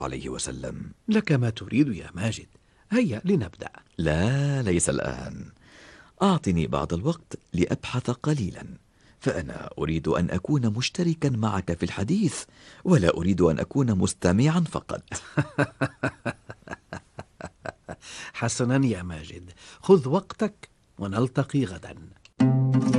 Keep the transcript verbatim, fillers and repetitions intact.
عليه وسلم. لك ما تريد يا ماجد، هيا لنبدأ. لا، ليس الآن. أعطني بعض الوقت لأبحث قليلا، فأنا أريد أن أكون مشتركا معك في الحديث، ولا أريد أن أكون مستمعا فقط. حسنا يا ماجد، خذ وقتك ونلتقي غدا.